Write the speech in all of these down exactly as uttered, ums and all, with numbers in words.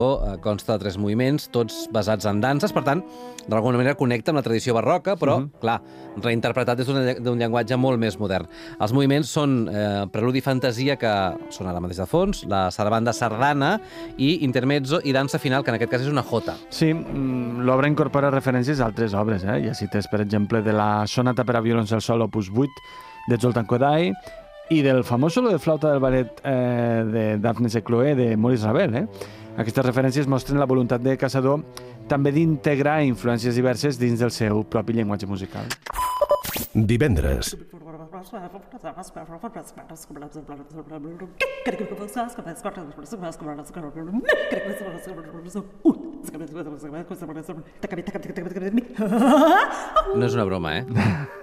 consta de tres moviments, tots basats en danses, per tant, d'alguna manera connecta amb la tradició barroca, però, uh -huh. clar, reinterpretat des d'un llenguatge molt més modern. Els moviments són eh, preludi i fantasia, que són ara mateix de fons, la sarabanda sardana i intermezzo i dansa final, que en aquest cas és una jota. Sí, l'obra incorpora referències a altres obres, eh? Ja cites, per exemple, de la sonata per a violoncel sol opus vuit de Zoltán Kodály i del famós solo de flauta del ballet eh, de Daphnis et Chloé de Maurice Ravel, eh? Aquestes referències mostren la voluntat de Caçador també d'integrar influències diverses dins del seu propi llenguatge musical. Divendres. No és una broma, eh?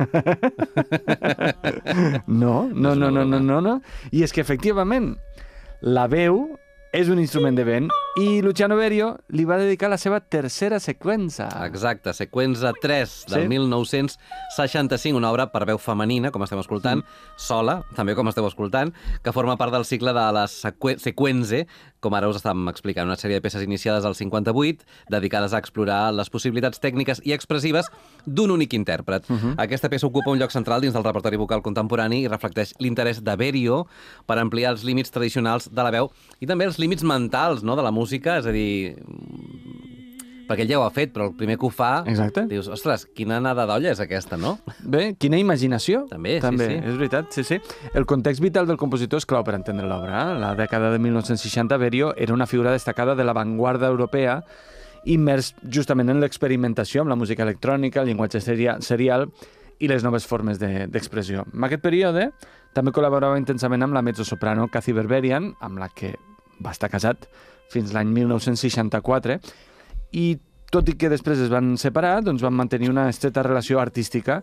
No, no, no, no, no, no, no. I és que, efectivament, la veu és un instrument de vent i Luciano Berio li va dedicar la seva tercera seqüenza. Exacte, seqüenza tres del sí? mil nou-cents seixanta-cinc, una obra per veu femenina, com estem escoltant, mm. sola, també com esteu escoltant, que forma part del cicle de la seqüenze, com ara us estàvem explicant, una sèrie de peces iniciades al cinquanta-vuit, dedicades a explorar les possibilitats tècniques i expressives d'un únic intèrpret. Uh -huh. Aquesta peça ocupa un lloc central dins del repertori vocal contemporani i reflecteix l'interès de Berio per ampliar els límits tradicionals de la veu i també els límits mentals, no?, de la música, és a dir, perquè ell ja ho ha fet, però el primer que ho fa, exacte, dius, ostres, quina anada d'olla és aquesta, no? Bé, quina imaginació. També, també, sí, sí. És veritat, sí, sí. El context vital del compositor és clau per entendre l'obra. Eh? La dècada de mil nou-cents seixanta, Berio era una figura destacada de l'avantguarda europea, immers justament en l'experimentació amb la música electrònica, el llenguatge serial i les noves formes d'expressió. De, en aquest període també col·laborava intensament amb la mezzosoprano Kathy Berberian, amb la que va estar casat fins l'any mil nou-cents seixanta-quatre, i tot i que després es van separar, doncs van mantenir una estreta relació artística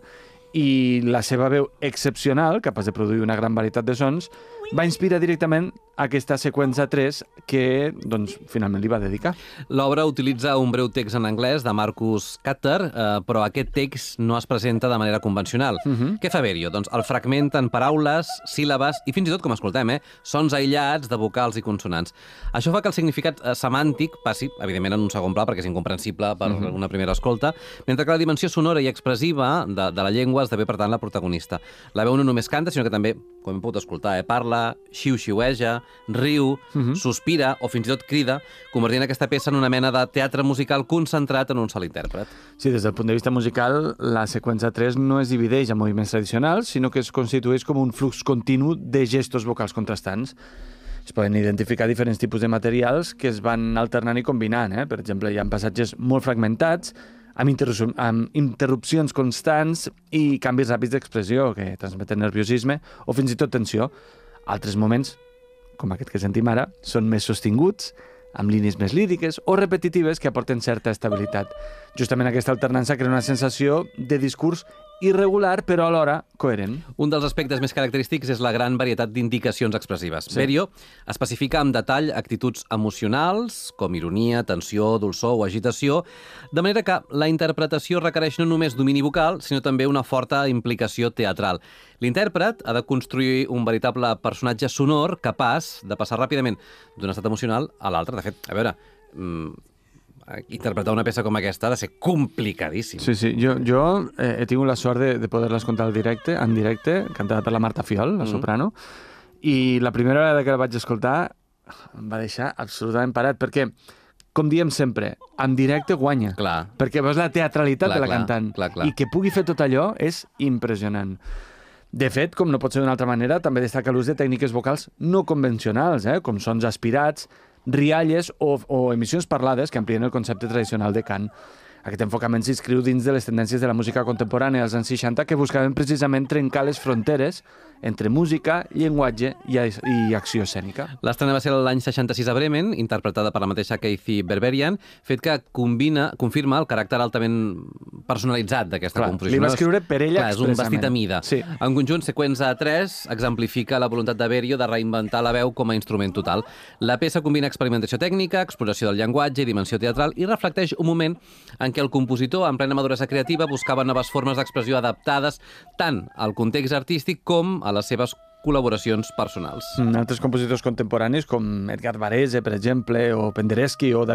i la seva veu excepcional, capaç de produir una gran varietat de sons, va inspirar directament aquesta seqüença tres que, doncs, finalment li va dedicar. L'obra utilitza un breu text en anglès de Marcus Cutter, eh, però aquest text no es presenta de manera convencional. Uh -huh. Què fa Berio? Doncs el fragmenta en paraules, síl·labes i fins i tot, com escoltem, eh, sons aïllats de vocals i consonants. Això fa que el significat eh, semàntic passi, evidentment, en un segon pla, perquè és incomprensible per uh -huh. una primera escolta, mentre que la dimensió sonora i expressiva de, de la llengua esdevé, per tant, la protagonista. La veu no només canta, sinó que també, com hem pogut escoltar, eh, parla, xiu-xiueja, riu, uh -huh. sospira o fins i tot crida, convertint aquesta peça en una mena de teatre musical concentrat en un sol intèrpret. Sí, des del punt de vista musical, la seqüença tres no es divideix en moviments tradicionals, sinó que es constitueix com un flux continu de gestos vocals contrastants. Es poden identificar diferents tipus de materials que es van alternant i combinant. Eh? Per exemple, hi ha passatges molt fragmentats, amb, interrup amb interrupcions constants i canvis ràpids d'expressió que transmeten nerviosisme o fins i tot tensió. Altres moments, com aquest que sentim ara, són més sostinguts, amb línies més líriques o repetitives que aporten certa estabilitat. Justament aquesta alternança crea una sensació de discurs irregular, però alhora coherent. Un dels aspectes més característics és la gran varietat d'indicacions expressives. Sí. Berio especifica amb detall actituds emocionals, com ironia, tensió, dolçor o agitació, de manera que la interpretació requereix no només domini vocal, sinó també una forta implicació teatral. L'intèrpret ha de construir un veritable personatge sonor capaç de passar ràpidament d'un estat emocional a l'altre. De fet, a veure, mmm, interpretar una peça com aquesta ha de ser complicadíssim. Sí, sí. Jo, jo eh, he tingut la sort de, de poder-la escoltar al directe, en directe, cantada per la Marta Fiol, la soprano, mm. i la primera vegada que la vaig escoltar em va deixar absolutament parat, perquè, com diem sempre, en directe guanya. Clar. Perquè veus la teatralitat clar, de la clar, cantant. Clar, clar. I que pugui fer tot allò és impressionant. De fet, com no pot ser d'una altra manera, també destaca l'ús de tècniques vocals no convencionals, eh? com sons aspirats, rialles o, o emissions parlades que amplien el concepte tradicional de cant. Aquest enfocament s'inscriu dins de les tendències de la música contemporània dels anys seixanta que buscaven precisament trencar les fronteres entre música, llenguatge i, i acció escènica. L'estrena va ser l'any seixanta-sis a Bremen, interpretada per la mateixa Kathy Berberian, fet que combina, confirma el caràcter altament personalitzat d'aquesta composició. Li va escriure per ella Clar, expressament. És un vestit a mida. Sí. En conjunt, seqüença tres exemplifica la voluntat de Berio de reinventar la veu com a instrument total. La peça combina experimentació tècnica, exploració del llenguatge i dimensió teatral i reflecteix un moment en què el compositor, en plena maduresa creativa, buscava noves formes d'expressió adaptades tant al context artístic com a les seves col·laboracions personals. Altres compositors contemporanis, com Edgar Varese, per exemple, o Penderecki o